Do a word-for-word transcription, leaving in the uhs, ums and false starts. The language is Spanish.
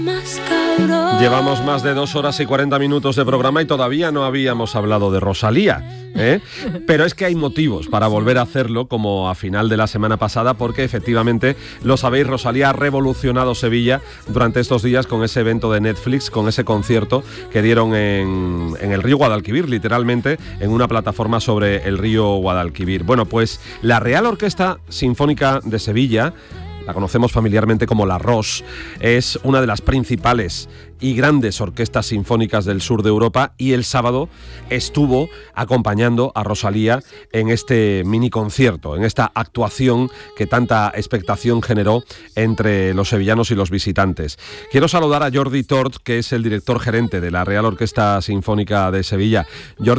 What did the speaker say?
Llevamos más de dos horas y cuarenta minutos de programa y todavía no habíamos hablado de Rosalía, ¿eh? Pero es que hay motivos para volver a hacerlo, como a final de la semana pasada, porque efectivamente, lo sabéis, Rosalía ha revolucionado Sevilla durante estos días con ese evento de Netflix, con ese concierto que dieron en, en el río Guadalquivir, literalmente, en una plataforma sobre el río Guadalquivir. Bueno, pues la Real Orquesta Sinfónica de Sevilla, la conocemos familiarmente como la R O S, es una de las principales y grandes orquestas sinfónicas del sur de Europa, y el sábado estuvo acompañando a Rosalía en este mini concierto, en esta actuación que tanta expectación generó entre los sevillanos y los visitantes. Quiero saludar a Jordi Tort, que es el director gerente de la Real Orquesta Sinfónica de Sevilla. Jordi,